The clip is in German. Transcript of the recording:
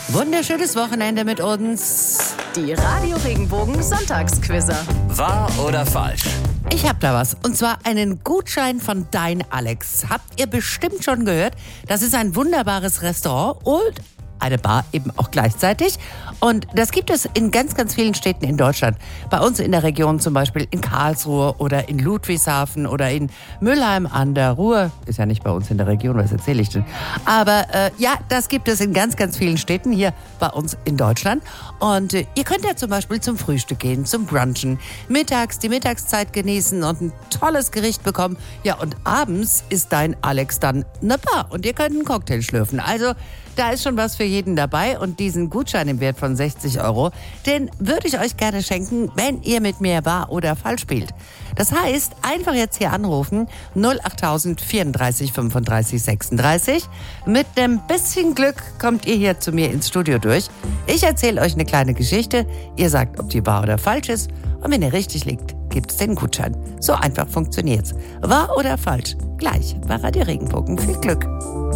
Wunderschönes Wochenende mit uns. Die Radio Regenbogen Sonntagsquizzer. Wahr oder falsch? Ich hab da was. Und zwar einen Gutschein von Dein Alex. Habt ihr bestimmt schon gehört. Das ist ein wunderbares Restaurant und eine Bar eben auch gleichzeitig. Und das gibt es in ganz, ganz vielen Städten in Deutschland. Bei uns in der Region zum Beispiel in Karlsruhe oder in Ludwigshafen oder in Mülheim an der Ruhr. Ist ja nicht bei uns in der Region, was erzähle ich denn? Aber ja, das gibt es in ganz, ganz vielen Städten hier bei uns in Deutschland. Und ihr könnt ja zum Beispiel zum Frühstück gehen, zum Brunchen, mittags die Mittagszeit genießen und ein tolles Gericht bekommen. Ja, und abends ist Dein Alex dann eine Bar und ihr könnt einen Cocktail schlürfen. Also da ist schon was für jeden dabei und diesen Gutschein im Wert von 60 €, den würde ich euch gerne schenken, wenn ihr mit mir wahr oder falsch spielt. Das heißt, einfach jetzt hier anrufen, 08000 34 35 36. Mit einem bisschen Glück kommt ihr hier zu mir ins Studio durch. Ich erzähle euch eine kleine Geschichte, ihr sagt, ob die wahr oder falsch ist und wenn ihr richtig liegt, gibt es den Gutschein. So einfach funktioniert's. Wahr oder falsch? Gleich bei Radio Regenbogen. Viel Glück.